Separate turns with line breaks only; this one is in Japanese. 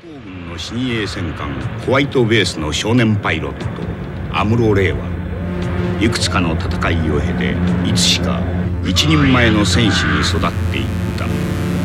東軍の新鋭戦艦ホワイトベースの少年パイロットアムロ・レイはいくつかの戦いを経ていつしか一人前の戦士に育った。